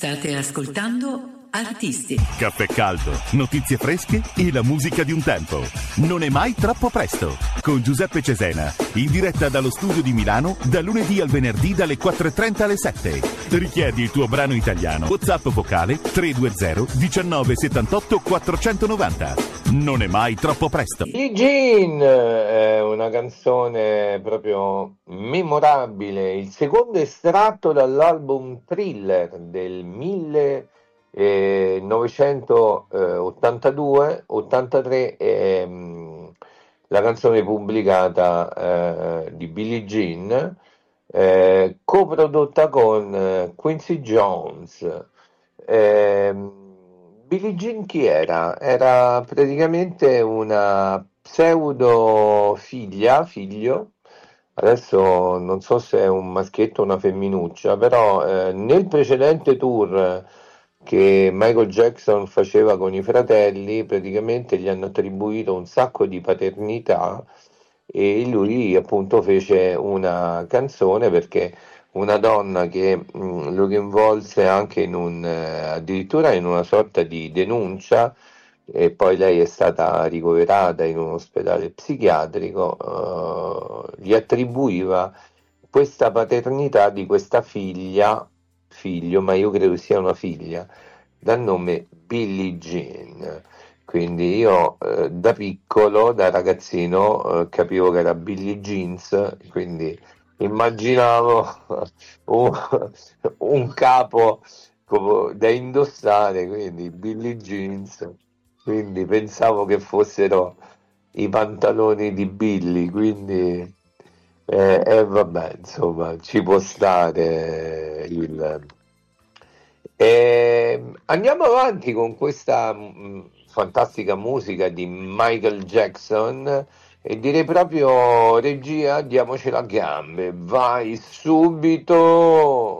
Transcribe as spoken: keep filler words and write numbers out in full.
State ascoltando Artisti. Caffè caldo, notizie fresche e la musica di un tempo. Non è mai troppo presto. Con Giuseppe Cesena, in diretta dallo studio di Milano, da lunedì al venerdì dalle quattro e trenta alle sette. Richiedi il tuo brano italiano. WhatsApp vocale tre due zero diciannove settantotto quattrocentonovanta. Non è mai troppo presto. Billie Jean è una canzone proprio memorabile, il secondo estratto dall'album Thriller del millenovecentottantadue ottantatré, ehm, la canzone pubblicata eh, di Billie Jean, eh, coprodotta con eh, Quincy Jones. Eh, Billie Jean chi era? Era praticamente una pseudo figlia, figlio, adesso non so se è un maschietto o una femminuccia, però eh, nel precedente tour che Michael Jackson faceva con i fratelli, praticamente gli hanno attribuito un sacco di paternità e lui appunto fece una canzone perché una donna che mh, lo coinvolse anche in un eh, addirittura in una sorta di denuncia, e poi lei è stata ricoverata in un ospedale psichiatrico, eh, gli attribuiva questa paternità di questa figlia, figlio, ma io credo sia una figlia, dal nome Billie Jean. Quindi io eh, da piccolo, da ragazzino, eh, capivo che era Billie Jeans, quindi immaginavo un, un capo da indossare, quindi Billie Jeans, quindi pensavo che fossero i pantaloni di Billy, quindi eh, eh, vabbè, insomma, ci può stare il... Eh, andiamo avanti con questa mh, fantastica musica di Michael Jackson. E direi proprio, regia, diamocela a gambe, vai subito!